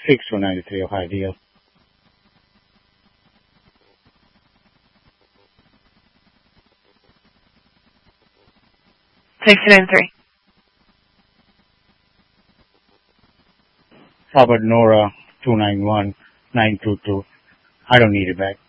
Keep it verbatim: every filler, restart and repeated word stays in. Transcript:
six two nine three, Ohio deal. six two nine three. Robert Nora two nine one nine two two. I don't need it back.